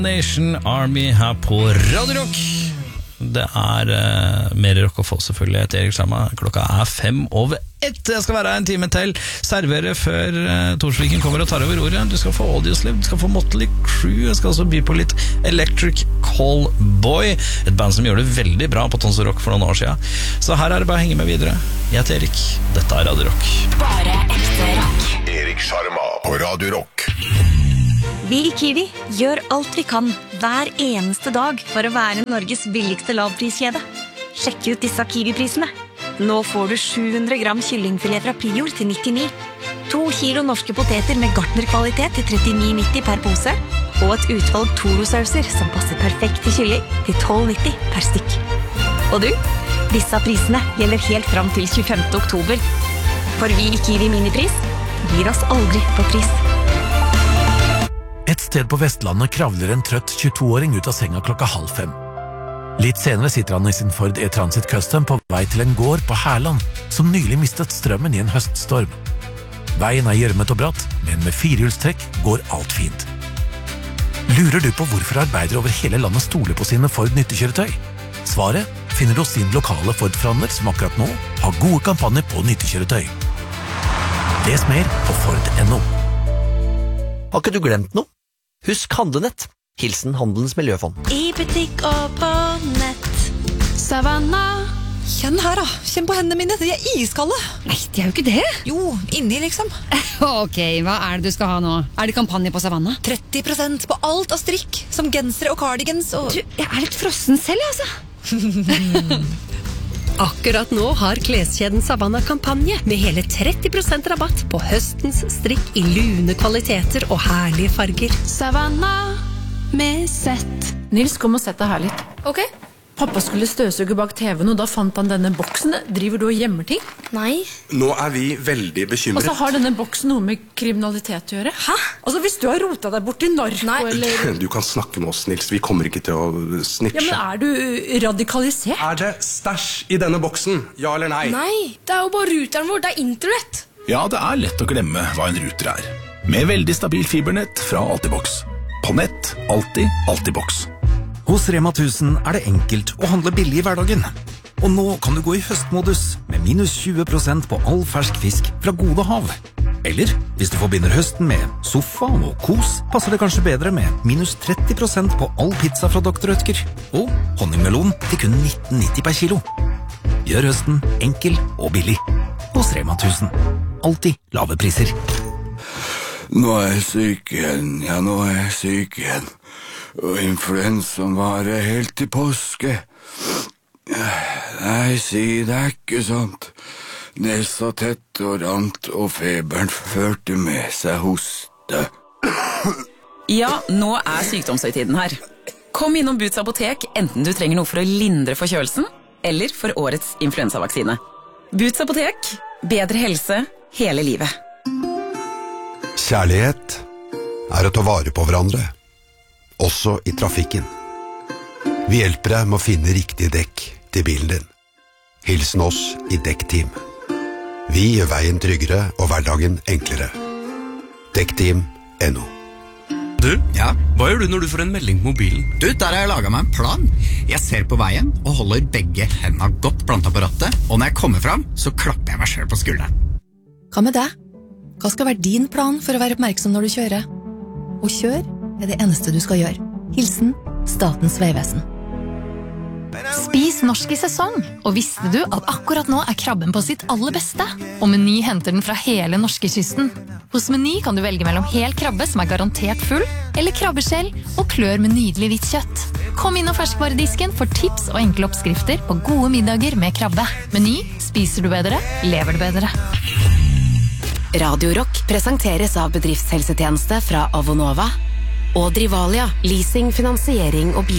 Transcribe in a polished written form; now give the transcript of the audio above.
Nation Army her på Radio Rock. Det mer rock å få selvfølgelig etter Erik Sjarma. Klokka 5:05. Jeg skal være her en time til. Servere før Torsviken kommer og tar over ordet. Du skal få Audioslave, du skal få Motley Crue. Jeg skal også by på litt Electric Callboy, et band som gjør det veldig bra på Tons Rock for noen år siden. Så her det bare å henge med videre. Jeg heter Erik, dette Radio Rock. Bare ekte rock. Erik Sjarma på Radio Rock. Vi i Kiwi gjør alt vi kan hver eneste dag for å være Norges billigste lavpriskjede. Sjekk ut disse Kiwi-prisene. Nå får du 700 gram kyllingfilet fra Prior til 99. 2 kilo norske poteter med gartnerkvalitet til 39,90 per pose. Og et utvalg Toro-sauser som passer perfekt til kylling til 12,90 per stykk. Og du, disse prisene gjelder helt fram til 25. oktober. For vi i Kiwi Minipris gir oss aldri på pris. Et sted på Vestlandet kravler en trøtt 22-åring ut av senga klokka 4:30. Litt senere sitter han i sin Ford E-Transit Custom på vei til en gård på Herland, som nylig mistet strømmen i en høststorm. Veien gjørmet og bratt, men med firehjulstrekk går alt fint. Lurer du på hvorfor arbeidere over hele landet stoler på sine Ford nyttekjøretøy? Svaret finner du hos sin lokale Ford-forhandler som akkurat nå har gode kampanjer på nyttekjøretøy. Les mer på Ford.no. Har ikke du glemt noe? Husk Handlenett. Hilsen Handelens Miljøfond. I butikk og på nett. Savanna. Kjenn her da, kjenn på hendene mine, de iskalde. Nei, de jo ikke det. Jo, inni liksom. Ok, hva det du skal ha nå? Det kampanje på Savanna? 30% på alt av strikk, som gensere og cardigans og... Du, jeg litt frossen selv, altså. Akkurat nå har kleskjeden Savanna kampanje med hele 30% rabatt på høstens strikk i lune kvaliteter og herlige farger. Savanna med sett. Nils, kom og sett deg her litt. Ok. Pappa skulle støvsuge bak TV-en, og da fant han denne boksen. Driver du og gjemmer ting? Nei. Nå vi veldig bekymret. Og så har denne boksen noe med kriminalitet å gjøre. Hæ? Altså, hvis du har rotet deg bort i narko, eller... Du kan snakke med oss, Nils. Vi kommer ikke til å snitche. Ja, men du radikalisert? Det stæsj i denne boksen? Ja eller nei? Nei, det jo bare ruteren vår, det internett. Ja, det lett å glemme hva en ruter Med veldig stabil fibernett fra Altibox. På nett, alltid Altibox. Hos Rema 1000 det enkelt å handle billig i hverdagen. Og nå kan du gå i høstmodus med minus 20% på all fersk fisk fra Gode Hav. Eller, hvis du forbinder høsten med sofa og kos, passer det kanskje bedre med minus 30% på all pizza fra Dr. Rødtger. Og honningmelon til kun 19,90 per kilo. Gjør høsten enkel og billig. Hos Rema 1000. Alltid lave priser. Nå jeg syk igjen, ja nå jeg syk igjen. Og influensaen varer helt til påske. Nei, si det ikke sant. Nesa tett og rant, og feberen førte med seg hoste. Ja, nå sykdomshøytiden her. Kom innom Boots apotek, enten du trenger noe for å lindre forkjølelsen, eller for årets influensavaksine. Boots apotek, bedre helse hele livet. Kjærlighet å ta vare på hverandre. Også i trafikken. Vi hjelper deg med å finne riktig dekk til bilen din. Hilsen oss i Dekkteam. Vi gjør veien tryggere og hverdagen enklere. Dekkteam.no. Du, hva gjør du når du får en melding på mobilen? Du, der har jeg laget meg en plan. Jeg ser på veien og holder begge hendene godt plantet på rattet, og når jeg kommer fram, så klapper jeg meg selv på skulderen. Hva med deg? Hva skal være din plan for å være oppmerksom når du kjører? Og kjør det eneste du skal gjøre. Hilsen Statens vegvesen. Spis norsk i sesong, og visste du at akkurat nå krabben på sitt aller beste? Og Meny henter den fra hele norskekysten. Hos Meny kan du velge mellom hel krabbe som garantert full, eller krabbeskjell og klør med nydelig hvitt kjøtt. Kom inn og ferskvaredisken for tips og enkle oppskrifter på gode middager med krabbe. Meny, spiser du bedre, lever du bedre. Radio Rock presenteres av bedriftshelsetjeneste fra Avonova og Drivalia, leasing, finansiering og bil.